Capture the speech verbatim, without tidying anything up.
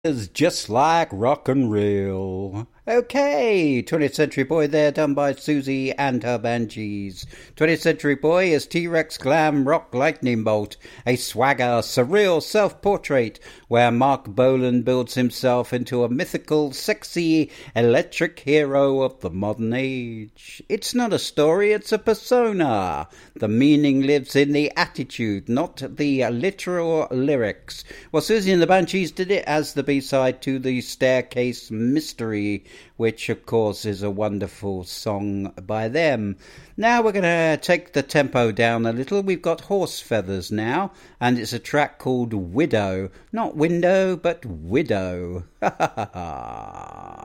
Is just like rock and roll. Okay, twentieth Century Boy there, done by Susie and her Banshees. twentieth Century Boy is T-Rex glam rock lightning bolt, a swagger, surreal self-portrait where Mark Bolan builds himself into a mythical, sexy, electric hero of the modern age. It's not a story, it's a persona. The meaning lives in the attitude, not the literal lyrics. Well, Susie and the Banshees did it as the B-side to the Staircase Mystery, which of course is a wonderful song by them. Now we're going to take the tempo down a little. We've got Horse Feathers now, and it's a track called Widow. Not window, but widow. Ha ha ha ha.